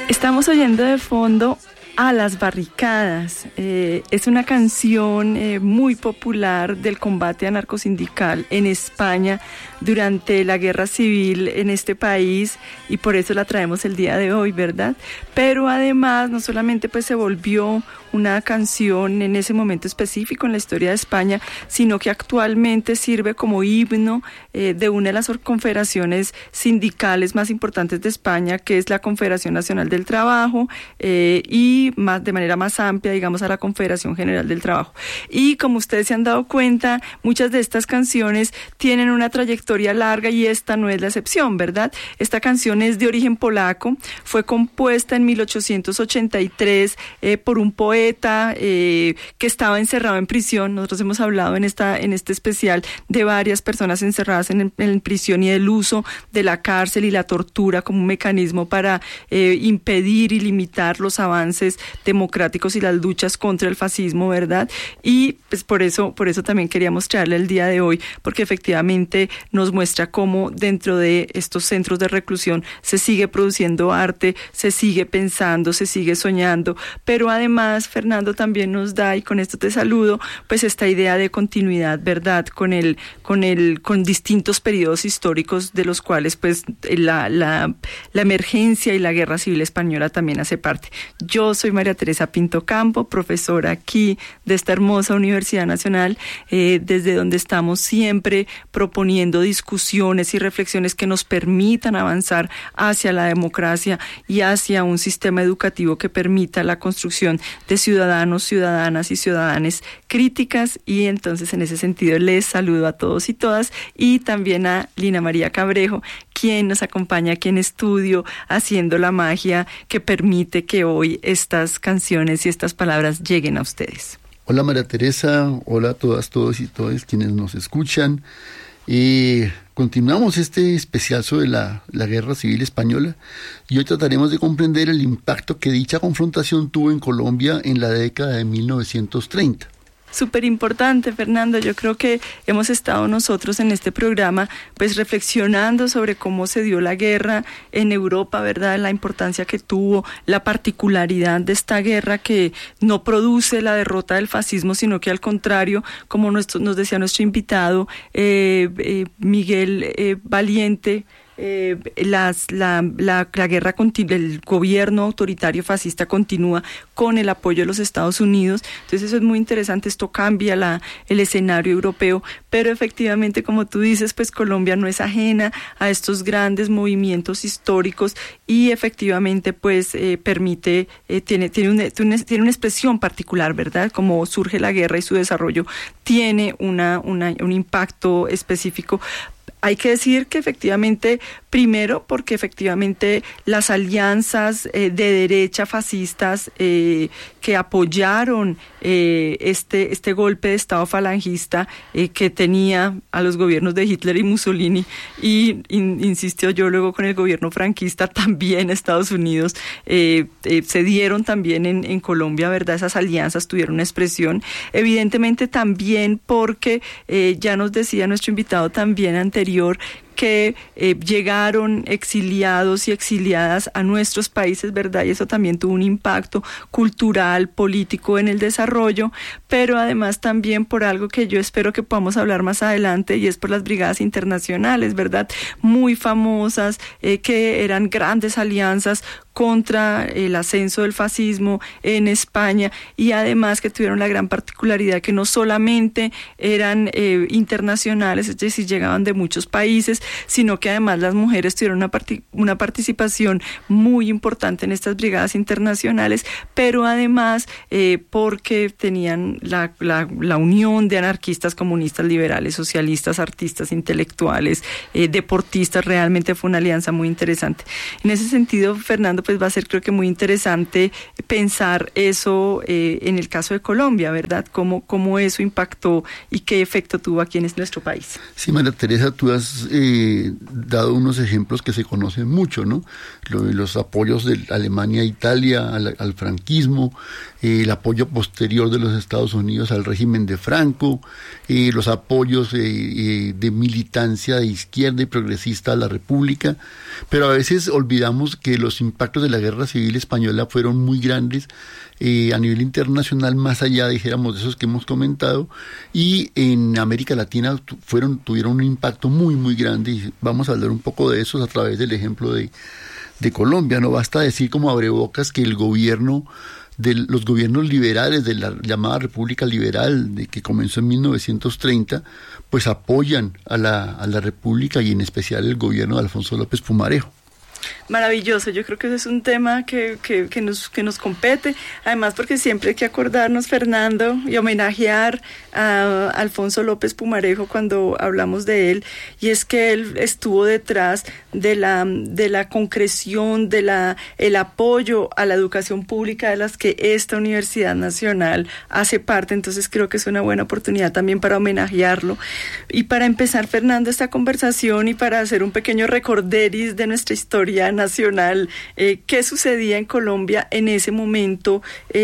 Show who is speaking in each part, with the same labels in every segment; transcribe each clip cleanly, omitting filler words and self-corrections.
Speaker 1: Estamos oyendo de fondo A las barricadas. Es una canción muy popular del combate anarcosindical en España durante la guerra civil en este país, y por eso la traemos el día de hoy, ¿verdad? Pero además no solamente pues se volvió una canción en ese momento específico en la historia de España, sino que actualmente sirve como himno de una de las confederaciones sindicales más importantes de España, que es la Confederación Nacional del Trabajo, y más, de manera más amplia, digamos, a la Confederación General del Trabajo. Y como ustedes se han dado cuenta, muchas de estas canciones tienen una trayectoria larga y esta no es la excepción, ¿verdad? Esta canción es de origen polaco, fue compuesta en 1883 por un poeta que estaba encerrado en prisión. Nosotros hemos hablado en este especial de varias personas encerradas en prisión y del uso de la cárcel y la tortura como un mecanismo para impedir y limitar los avances democráticos y las luchas contra el fascismo, ¿verdad? Y pues por eso también queríamos traerle el día de hoy, porque efectivamente nos muestra cómo dentro de estos centros de reclusión se sigue produciendo arte, se sigue pensando, se sigue soñando, pero además Fernando también nos da, y con esto te saludo, pues esta idea de continuidad, ¿verdad? Con distintos periodos históricos de los cuales pues la emergencia y la guerra civil española también hace parte. Yo soy María Teresa Pinto Campo, profesora aquí de esta hermosa Universidad Nacional, desde donde estamos siempre proponiendo discusiones y reflexiones que nos permitan avanzar hacia la democracia y hacia un sistema educativo que permita la construcción de ciudadanos, ciudadanas y ciudadanas críticas. Y entonces en ese sentido les saludo a todos y todas, y también a Lina María Cabrejo, quien nos acompaña aquí en estudio haciendo la magia que permite que hoy estas canciones y estas palabras lleguen a ustedes.
Speaker 2: Hola María Teresa, hola a todas, todos y todas quienes nos escuchan. Continuamos este especial sobre la Guerra Civil Española, y hoy trataremos de comprender el impacto que dicha confrontación tuvo en Colombia en la década de 1930.
Speaker 1: Súper importante, Fernando. Yo creo que hemos estado nosotros en este programa pues reflexionando sobre cómo se dio la guerra en Europa, ¿verdad? La importancia que tuvo, la particularidad de esta guerra, que no produce la derrota del fascismo, sino que al contrario, como nos decía nuestro invitado Miguel Valiente, la guerra el gobierno autoritario fascista continúa con el apoyo de los Estados Unidos. Entonces eso es muy interesante, esto cambia el escenario europeo, pero efectivamente, como tú dices, pues Colombia no es ajena a estos grandes movimientos históricos, y efectivamente pues permite, tiene una expresión particular, ¿verdad? Como surge la guerra y su desarrollo tiene un impacto específico. Hay que decir que efectivamente, primero porque efectivamente las alianzas de derecha fascistas que apoyaron este golpe de Estado falangista que tenía a los gobiernos de Hitler y Mussolini, y insistió yo luego con el gobierno franquista también Estados Unidos, se dieron también en Colombia, ¿verdad? Esas alianzas tuvieron una expresión, evidentemente también porque ya nos decía nuestro invitado también anterior, que llegaron exiliados y exiliadas a nuestros países, ¿verdad? Y eso también tuvo un impacto cultural, político en el desarrollo, pero además también por algo que yo espero que podamos hablar más adelante, y es por las brigadas internacionales, ¿verdad? Muy famosas, que eran grandes alianzas contra el ascenso del fascismo en España, y además que tuvieron la gran particularidad que no solamente eran internacionales, es decir, llegaban de muchos países, sino que además las mujeres tuvieron una participación muy importante en estas brigadas internacionales, pero además porque tenían la unión de anarquistas, comunistas, liberales, socialistas, artistas, intelectuales, deportistas. Realmente fue una alianza muy interesante. En ese sentido, Fernando, pues va a ser, creo que muy interesante pensar eso en el caso de Colombia, ¿verdad? Cómo eso impactó y qué efecto tuvo aquí en nuestro país.
Speaker 2: Sí, María Teresa, tú has dado unos ejemplos que se conocen mucho, ¿no? Los apoyos de Alemania e Italia al franquismo, el apoyo posterior de los Estados Unidos al régimen de Franco, los apoyos de militancia de izquierda y progresista a la República, pero a veces olvidamos que los impactos impactos de la Guerra Civil Española fueron muy grandes a nivel internacional, más allá, dijéramos, de esos que hemos comentado, y en América Latina tuvieron un impacto muy, muy grande, y vamos a hablar un poco de eso a través del ejemplo de Colombia. No basta decir como abrebocas que los gobiernos liberales de la llamada República Liberal, que comenzó en 1930, pues apoyan a la República y en especial el gobierno de Alfonso López Pumarejo.
Speaker 1: Maravilloso, yo creo que ese es un tema que nos compete, además porque siempre hay que acordarnos, Fernando, y homenajear a Alfonso López Pumarejo cuando hablamos de él, y es que él estuvo detrás de la concreción, el apoyo a la educación pública de las que esta Universidad Nacional hace parte. Entonces creo que es una buena oportunidad también para homenajearlo. Y para empezar, Fernando, esta conversación y para hacer un pequeño recorderis de nuestra historia nacional, ¿qué sucedía en Colombia en ese momento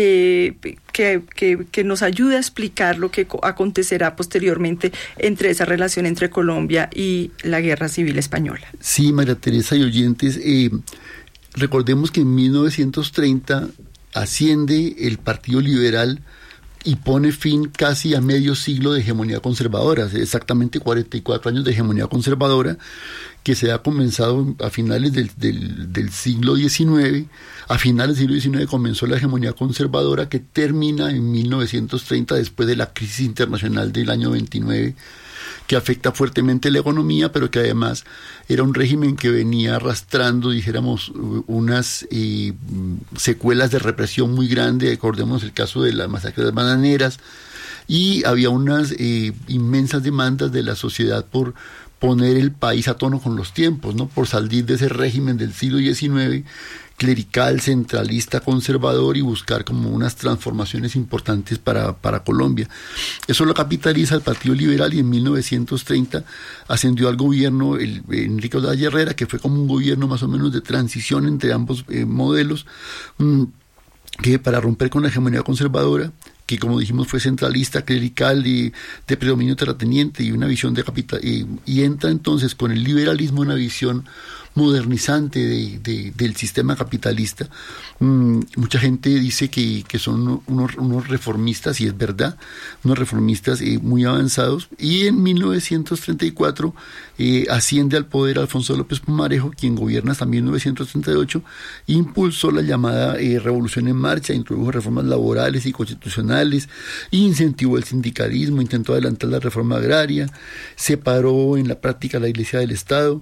Speaker 1: que nos ayude a explicar lo que acontecerá posteriormente entre esa relación entre Colombia y la Guerra Civil Española?
Speaker 2: Sí, María Teresa y oyentes, recordemos que en 1930 asciende el Partido Liberal y pone fin casi a medio siglo de hegemonía conservadora, exactamente 44 años de hegemonía conservadora, que se ha comenzado a finales del siglo XIX. A finales del siglo XIX comenzó la hegemonía conservadora, que termina en 1930 después de la crisis internacional del año 29, que afecta fuertemente la economía, pero que además era un régimen que venía arrastrando, dijéramos, unas secuelas de represión muy grandes. Recordemos el caso de la masacre de las bananeras, y había unas inmensas demandas de la sociedad por poner el país a tono con los tiempos, ¿no? Por salir de ese régimen del siglo XIX, clerical, centralista, conservador, y buscar como unas transformaciones importantes para Colombia. Eso lo capitaliza el Partido Liberal, y en 1930 ascendió al gobierno Enrique Olaya Herrera, que fue como un gobierno más o menos de transición entre ambos modelos, que para romper con la hegemonía conservadora, que como dijimos fue centralista, clerical y de predominio terrateniente, y una visión de capital, y entra entonces con el liberalismo una visión modernizante del sistema capitalista. Mucha gente dice que son unos reformistas, y es verdad, unos reformistas muy avanzados, y en 1934 asciende al poder Alfonso López Pumarejo, quien gobierna hasta 1938, impulsó la llamada Revolución en Marcha, introdujo reformas laborales y constitucionales, incentivó el sindicalismo, intentó adelantar la reforma agraria, separó en la práctica la Iglesia del Estado,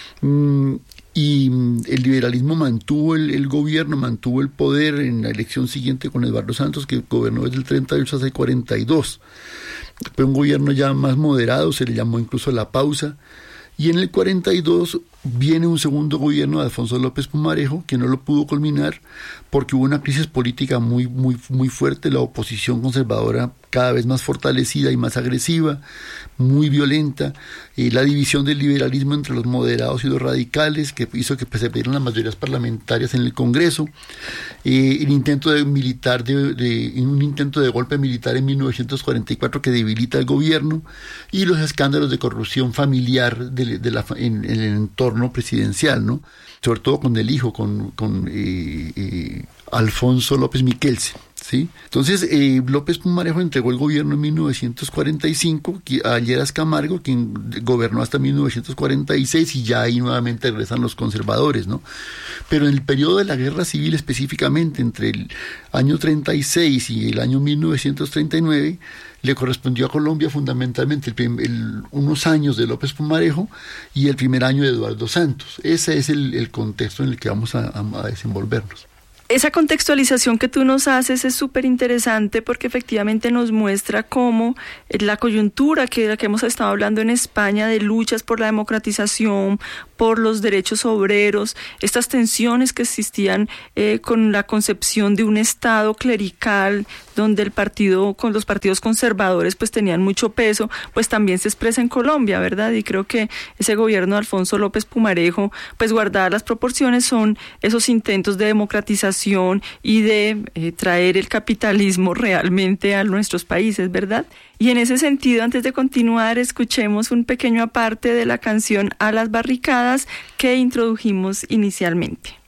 Speaker 2: y el liberalismo mantuvo el gobierno, mantuvo el poder en la elección siguiente con Eduardo Santos, que gobernó desde el 38 hasta el 42. Fue un gobierno ya más moderado, se le llamó incluso la pausa, y en el 42 viene un segundo gobierno de Alfonso López Pumarejo, que no lo pudo culminar porque hubo una crisis política muy, muy, muy fuerte, la oposición conservadora cada vez más fortalecida y más agresiva, muy violenta, la división del liberalismo entre los moderados y los radicales, que hizo que se perdieran las mayorías parlamentarias en el Congreso, un intento de golpe militar en 1944 que debilita el gobierno, y los escándalos de corrupción familiar en el entorno presidencial, ¿no? Sobre todo con el hijo, con Alfonso López Miquelsen, ¿sí? Entonces, López Pumarejo entregó el gobierno en 1945 a Lleras Camargo, quien gobernó hasta 1946, y ya ahí nuevamente regresan los conservadores, ¿no? Pero en el periodo de la Guerra Civil, específicamente entre el año 36 y el año 1939, le correspondió a Colombia fundamentalmente unos años de López Pumarejo y el primer año de Eduardo Santos. Ese es el contexto en el que vamos a desenvolvernos.
Speaker 1: Esa contextualización que tú nos haces es súper interesante, porque efectivamente nos muestra cómo la coyuntura de la que hemos estado hablando en España, de luchas por la democratización, por los derechos obreros, estas tensiones que existían con la concepción de un Estado clerical, donde con los partidos conservadores pues tenían mucho peso, pues también se expresa en Colombia, ¿verdad? Y creo que ese gobierno de Alfonso López Pumarejo, pues guardadas las proporciones, son esos intentos de democratización y de traer el capitalismo realmente a nuestros países, ¿verdad? Y en ese sentido, antes de continuar, escuchemos un pequeño aparte de la canción A las Barricadas que introdujimos inicialmente.